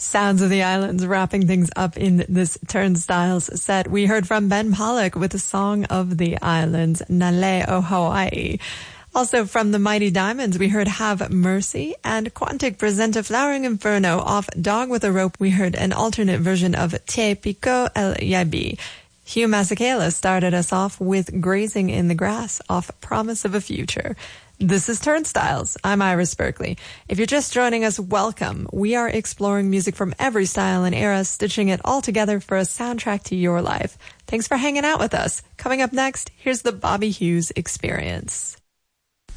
Sounds of the Islands wrapping things up in this Turnstiles set. We heard from Ben Pollock with the Song of the Islands, Nale o Hawaii. Also from the Mighty Diamonds, we heard Have Mercy, and Quantic present a Flowering Inferno off Dog with a Rope. We heard an alternate version of Te Pico El Yabi. Hugh Masekela started us off with Grazing in the Grass off Promise of a Future. This is Turnstiles. I'm Iris Berkeley. If you're just joining us, welcome. We are exploring music from every style and era, stitching it all together for a soundtrack to your life. Thanks for hanging out with us. Coming up next, here's the Bobby Hughes Experience.